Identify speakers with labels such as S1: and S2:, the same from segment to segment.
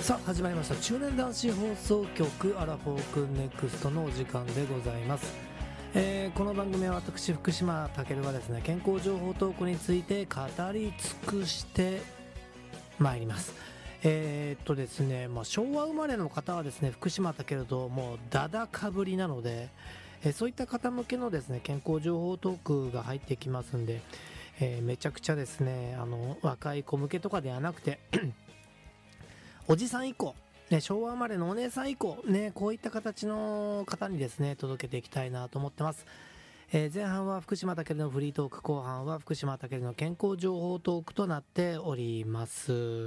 S1: さあ始まりました中年男子放送局アラフォークネクストのお時間でございます。この番組は私福島健がですね、健康情報トークについて語り尽くしてまいります。ですね、昭和生まれの方はですね、福島健ともうダダかぶりなので、そういった方向けのですね健康情報トークが入ってきますんで、めちゃくちゃですね若い子向けとかではなくておじさん以降、昭和生まれのお姉さん以降、こういった形の方にですね届けていきたいなと思ってます。前半は福島健のフリートーク、後半は福島健の健康情報トークとなっております。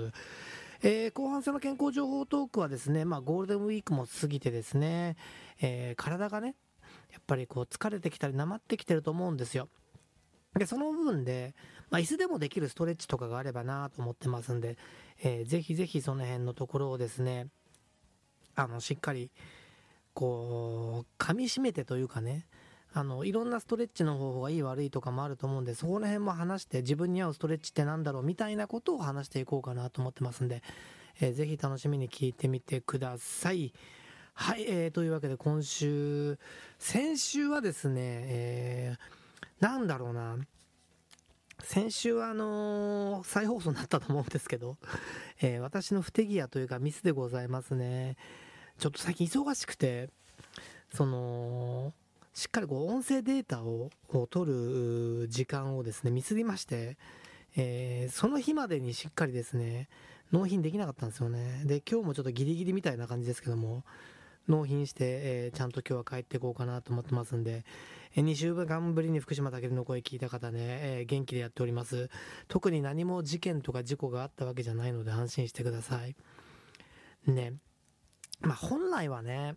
S1: 後半戦の健康情報トークはですね、ゴールデンウィークも過ぎてですね、体がねやっぱりこう疲れてきたりなまってきてると思うんですよ。でその部分で、椅子でもできるストレッチとかがあればなと思ってますんで、ぜひぜひその辺のところをですねしっかりこう噛み締めてというかね、いろんなストレッチの方法がいい悪いとかもあると思うんで、そこら辺も話して自分に合うストレッチってなんだろうみたいなことを話していこうかなと思ってますんで、ぜひ楽しみに聞いてみてください。はい、というわけで先週はですね、なんだろうな、先週は再放送になったと思うんですけど、私の不手際というかミスでございますね。ちょっと最近忙しくて、しっかりこう音声データを取る時間をですねミスりまして、その日までにしっかりですね納品できなかったんですよね。で今日もちょっとギリギリみたいな感じですけども納品して、ちゃんと今日は帰っていこうかなと思ってますんで、2週間ぶりに福島健の声聞いた方ね、元気でやっております。特に何も事件とか事故があったわけじゃないので安心してくださいね。本来はね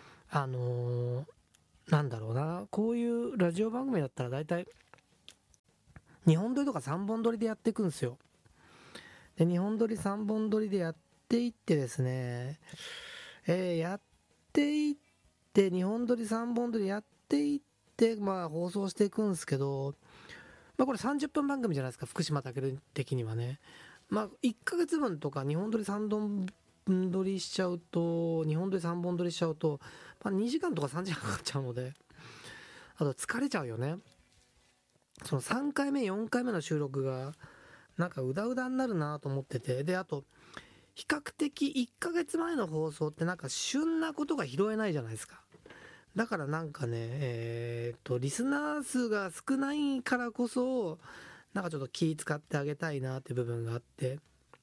S1: なんだろうな、こういうラジオ番組だったら大体2本撮りとか3本撮りでやっていくんですよ。で2本撮り3本撮りでやっていってですね、やっていって2本撮り3本撮りやっていって放送していくんですけど、これ30分番組じゃないですか、福島健的にはね。1ヶ月分とか2本撮り3本撮りしちゃうと、2本撮り3本撮りしちゃうと、2時間とか3時間かかっちゃうので、あと疲れちゃうよね。その3回目4回目の収録がなんかうだうだになるなと思ってて、であと比較的1ヶ月前の放送ってなんか旬なことが拾えないじゃないですか。だからなんかねリスナー数が少ないからこそなんかちょっと気使ってあげたいなって部分があって、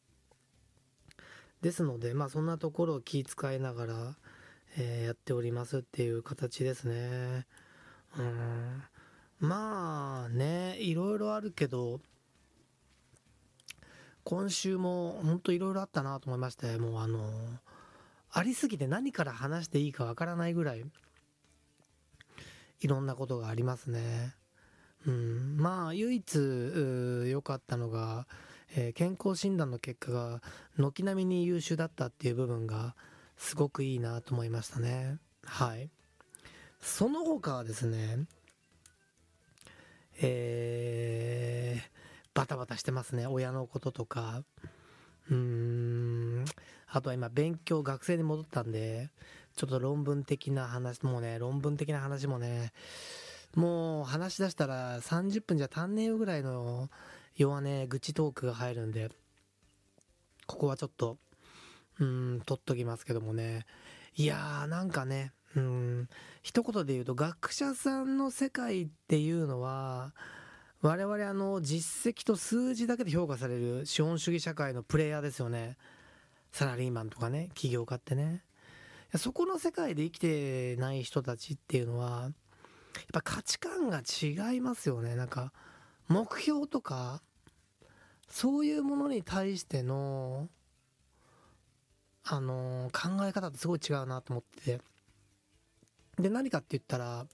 S1: ですのでそんなところを気遣いながら、やっておりますっていう形ですね。いろいろあるけど今週も本当いろいろあったなと思いまして、もうありすぎて何から話していいかわからないぐらいいろんなことがありますね。唯一良かったのが、健康診断の結果が軒並みに優秀だったっていう部分がすごくいいなと思いましたね。はい。その他はですね、バタバタしてますね。親のこととか、あとは今学生に戻ったんで、ちょっと論文的な話もね、もう話し出したら30分じゃ足んねえよぐらいの弱ね愚痴トークが入るんで、ここはちょっと取っときますけどもね。いやーなんかね、一言で言うと学者さんの世界っていうのは我々実績と数字だけで評価される資本主義社会のプレイヤーですよね。サラリーマンとかね、起業家ってね。そこの世界で生きてない人たちっていうのはやっぱ価値観が違いますよね。なんか目標とかそういうものに対しての考え方ってすごい違うなと思ってて、で何かって言ったら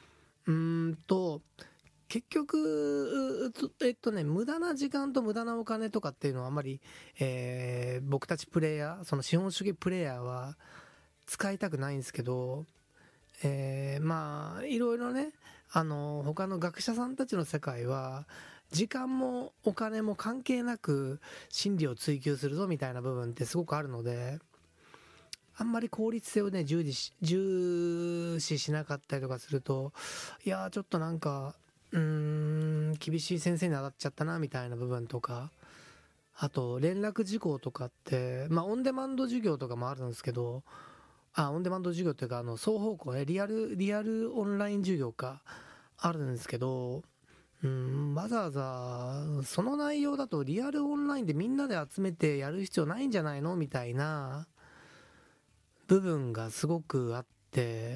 S1: 結局無駄な時間と無駄なお金とかっていうのはあんまり、僕たちプレイヤー、その資本主義プレイヤーは使いたくないんですけど、いろいろね他の学者さんたちの世界は時間もお金も関係なく真理を追求するぞみたいな部分ってすごくあるので、あんまり効率性をね重視しなかったりとかすると、いやーちょっとなんか厳しい先生に当たっちゃったなみたいな部分とか、あと連絡事項とかって、オンデマンド授業とかもあるんですけど、オンデマンド授業っていうか双方向ね、リアルオンライン授業かあるんですけど、わざわざその内容だとリアルオンラインでみんなで集めてやる必要ないんじゃないのみたいな部分がすごくあって、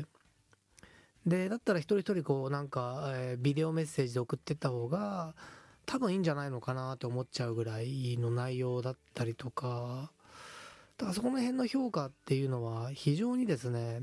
S1: でだったら一人一人こうなんか、ビデオメッセージで送ってった方が多分いいんじゃないのかなって思っちゃうぐらいの内容だったりとか、だからそこの辺の評価っていうのは非常にですね、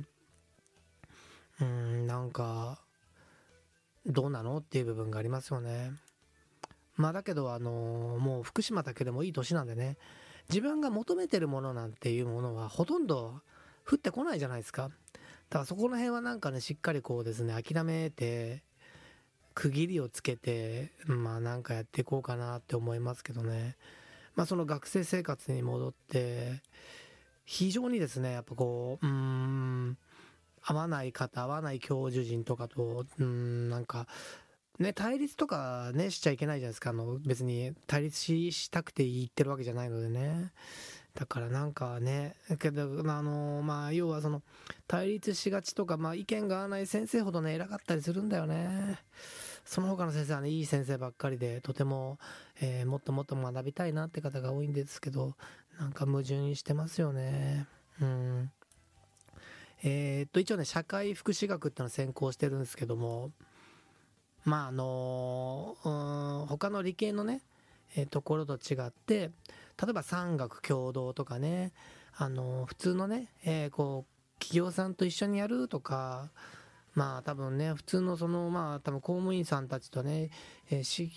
S1: なんかどうなのっていう部分がありますよね。だけどもう福島だけでもいい年なんでね、自分が求めてるものなんていうものはほとんど降ってこないじゃないですか。だからそこの辺はなんかね、しっかりこうですね、諦めて区切りをつけてなんかやっていこうかなって思いますけどね。その学生生活に戻って非常にですね、やっぱこう合わない教授陣とかとなんかね、対立とかねしちゃいけないじゃないですか。別に対立したくて言ってるわけじゃないのでね。だからなんかね、けど要はその対立しがちとか、意見が合わない先生ほどね偉かったりするんだよね。その他の先生はねいい先生ばっかりで、とても、もっともっと学びたいなって方が多いんですけど、なんか矛盾してますよね。一応ね社会福祉学ってのを専攻してるんですけども、他の理系のね、ところと違って、例えば産学共同とかね、普通のね、こう企業さんと一緒にやるとか、多分ね普通の多分公務員さんたちとね、